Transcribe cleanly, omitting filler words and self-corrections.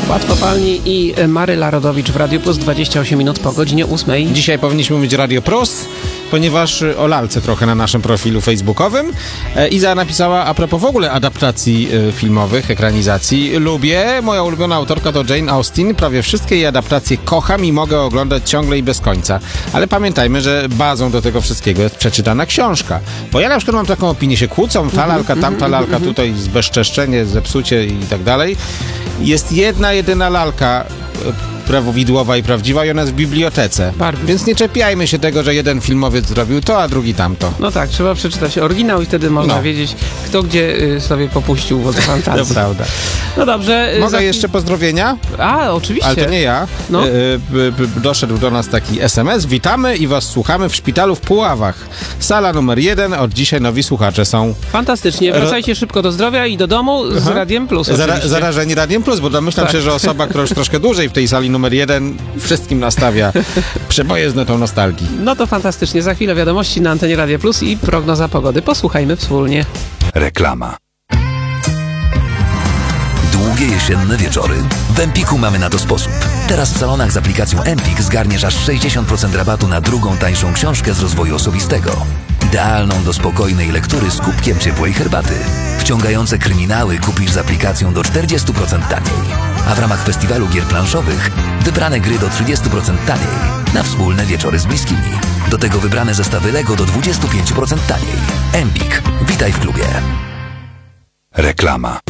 Łatwopalni i Maryla Rodowicz w Radiu Plus, 28 minut po godzinie 8. Dzisiaj powinniśmy mówić Radio Plus, ponieważ o lalce trochę na naszym profilu facebookowym. Iza napisała a propos w ogóle adaptacji filmowych, ekranizacji. Lubię, moja ulubiona autorka to Jane Austen. Prawie wszystkie jej adaptacje kocham i mogę oglądać ciągle i bez końca. Ale pamiętajmy, że bazą do tego wszystkiego jest przeczytana książka. Bo ja na przykład mam taką opinię, się kłócą, ta lalka, tamta lalka, tutaj zbezczeszczenie, zepsucie i tak dalej. Jest jedna, jedyna lalka prawowidłowa i prawdziwa i ona jest w bibliotece. Barbie. Więc nie czepiajmy się tego, że jeden filmowiec zrobił to, a drugi tamto. No tak, trzeba przeczytać oryginał i wtedy można wiedzieć, kto gdzie sobie popuścił wodze fantazji. To prawda. No dobrze. Mogę jeszcze pozdrowienia? A, oczywiście. Ale to nie ja. No. Doszedł do nas taki SMS. Witamy i was słuchamy w szpitalu w Puławach. Sala numer 1. Od dzisiaj nowi słuchacze są. Fantastycznie. Wracajcie szybko do zdrowia i do domu z Radiem Plus. Zarażeni Radiem Plus, bo domyślam się, że osoba, która już troszkę dłużej w tej sali numer 1 wszystkim nastawia przeboje z notą nostalgii. No to fantastycznie. Za chwilę wiadomości na antenie Radia Plus i prognoza pogody. Posłuchajmy wspólnie. Reklama. Długie jesienne wieczory. W Empiku mamy na to sposób. Teraz w salonach z aplikacją Empik zgarniesz aż 60% rabatu na drugą tańszą książkę z rozwoju osobistego. Idealną do spokojnej lektury z kubkiem ciepłej herbaty. Wciągające kryminały kupisz z aplikacją do 40% taniej. A w ramach festiwalu gier planszowych wybrane gry do 30% taniej na wspólne wieczory z bliskimi. Do tego wybrane zestawy Lego do 25% taniej. Empik. Witaj w klubie. Reklama.